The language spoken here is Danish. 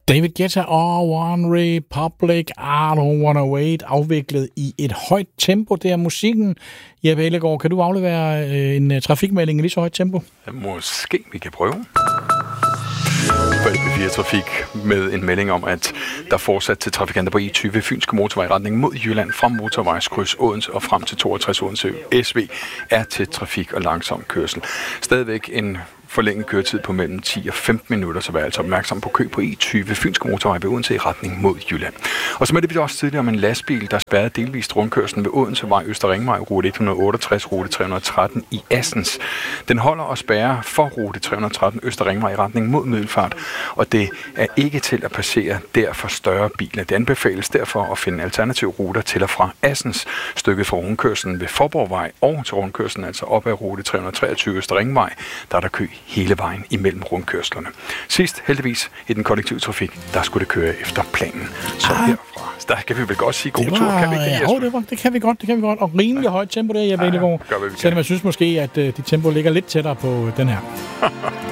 David Guetta og One Republic, I Don't Wanna Wait, afviklet i et højt tempo. Det er musikken. Jeppe Ellegaard, kan du aflevere en trafikmelding i lige så højt tempo? Måske vi kan prøve. For LP4 Trafik med en melding om, at der fortsat til trafikanter på E20 Fynske Motorvej i retning mod Jylland fra motorvejskryds Odense og frem til 62 Odense SV er til trafik og langsom kørsel. Stadigvæk en forlænget køretid på mellem 10 og 15 minutter, så vær altså opmærksom på kø på E20 Fynske Motorvej ved Odense i retning mod Jylland. Og så meldte vi også tidligere om en lastbil, der spærrede delvist rundkørslen ved Odensevej, Øster Ringvej, rute 168, rute 313 i Assens. Den holder og spærrer for rute 313 Øster Ringvej i retning mod Middelfart, og det er ikke til at passere der for større biler. Det anbefales derfor at finde alternative ruter til og fra Assens, stykket fra rundkørslen ved Forborgvej og til rundkørslen altså op ad rute 323 Øster Ringvej, der er der kø hele vejen imellem rundkørslerne. Sidst, heldigvis, i den kollektive trafik, der skulle det køre efter planen. Så herfra, der kan vi vel godt sige god tur, kan vi ikke det? Det kan vi godt. Og rimelig højt tempo der, Jeppe Ellegaard. Selvom jeg synes måske, at dit tempo ligger lidt tættere på den her.